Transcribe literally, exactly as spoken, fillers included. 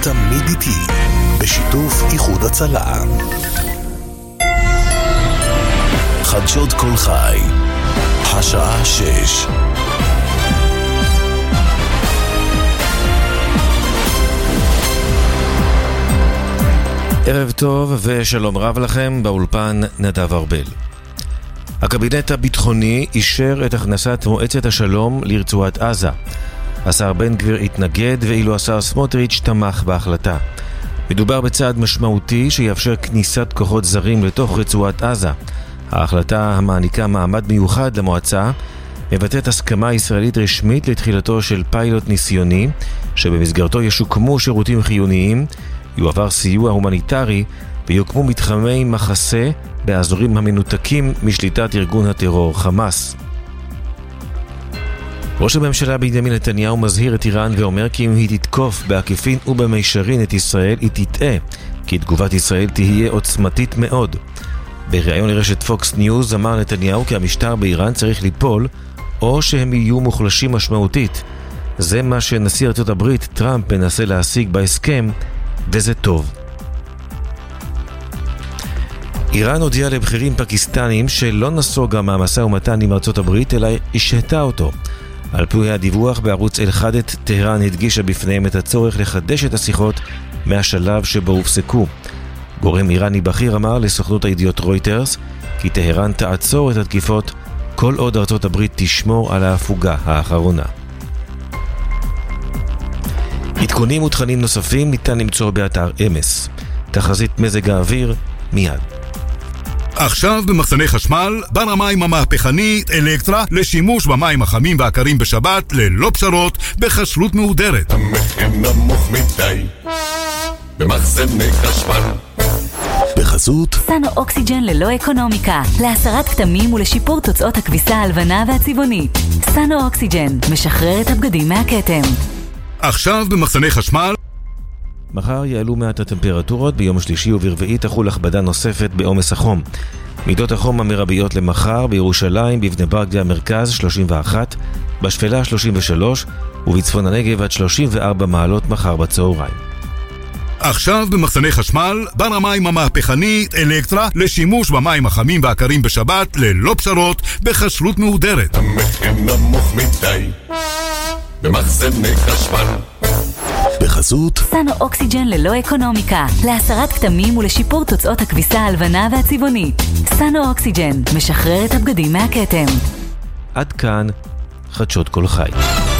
תמיד איתי, בשיתוף איחוד הצלה. חדשות כל חי, השעה שש. ערב טוב ושלום רב לכם, באולפן נדב ארבל. הקבינט הביטחוני אישר את הכנסת מועצת השלום לרצועת עזה. השר בן גביר התנגד, ואילו השר סמוטריץ' תמך בהחלטה. מדובר בצעד משמעותי שיאפשר כניסת כוחות זרים לתוך רצועת עזה. ההחלטה המעניקה מעמד מיוחד למועצה מבטאת הסכמה ישראלית רשמית לתחילתו של פיילוט ניסיוני, שבמסגרתו ישוקמו שירותים חיוניים, יועבר סיוע הומניטרי ויוקמו מתחמי מחסה באזורים המנותקים משליטת ארגון הטרור חמאס. ראש הממשלה בנימין נתניהו מזהיר את איראן ואומר כי אם היא תתקוף בעקיפין ובמישרין את ישראל, היא תטעה, כי תגובת ישראל תהיה עוצמתית מאוד. בריאיון לרשת פוקס ניוז אמר נתניהו כי המשטר באיראן צריך ליפול, או שהם יהיו מוחלשים משמעותית. זה מה שנשיא ארצות הברית טראמפ מנסה להשיג בהסכם, וזה טוב. איראן הודיעה לבכירים פקיסטנים שלא נסוגה מהמשא ומתן עם ארצות הברית, אלא השהתה אותו. על פי הדיווח בערוץ אל-חדד, טהרן הדגישה בפניהם את הצורך לחדש את השיחות מהשלב שבו הופסקו. גורם איראני בכיר אמר לסוכנות הידיעות רויטרס כי טהרן תעצור את התקיפות כל עוד ארצות הברית תשמור על ההפוגה האחרונה. עדכונים ותכנים נוספים ניתן למצוא באתר אמס. תחזית מזג האוויר מיד. עכשיו במחסני חשמל, בר המים המהפכני אלקטרה לשימוש במים החמים והקרים בשבת ללא פשרות בחשלות מהודרת. המחיר נמוך מדי במחסני חשמל. בחסות סנו אוקסיג'ן ללא אקונומיקה, להסרת כתמים ולשיפור תוצאות הכביסה הלבנה והצבעונית. סנו אוקסיג'ן משחרר את הבגדים מהכתם. עכשיו במחסני חשמל. מחר יעלו מעט הטמפרטורות, ביום שלישי וברביעי תחול הכבדה נוספת בעומס החום. מידות החום המרביות למחר: בירושלים, בבני ברק והמרכז שלושים ואחת, בשפלה שלושים ושלוש ובצפון הנגב עד שלושים וארבע מעלות מחר בצהריים. עכשיו במחסני חשמל, בר המים המהפכני אלקטרה לשימוש במים החמים והקרים בשבת ללא פשרות בחשלות מהודרת. המחיר נמוך מדי במחסני חשמל. בחסות סנו אוקסיג'ן ללא אקונומיקה, להסרת כתמים ולשיפור תוצאות הכביסה הלבנה והצבעונית. סנו אוקסיג'ן משחרר את הבגדים מהכתם. עד כאן חדשות כל חי.